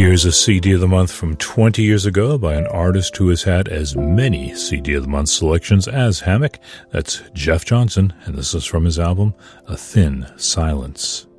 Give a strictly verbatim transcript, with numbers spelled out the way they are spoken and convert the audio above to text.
Here's a C D of the Month from twenty years ago by an artist who has had as many C D of the Month selections as Hammock. That's Jeff Johnson, and this is from his album, A Thin Silence.